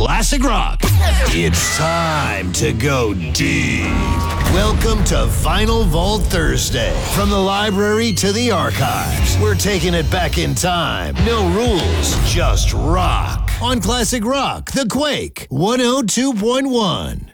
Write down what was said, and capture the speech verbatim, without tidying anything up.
classic rock. It's time to go deep. Welcome to Vinyl Vault Thursday. From the library to the archives, we're taking it back in time. No rules, just rock. On Classic Rock, The Quake, one oh two point one.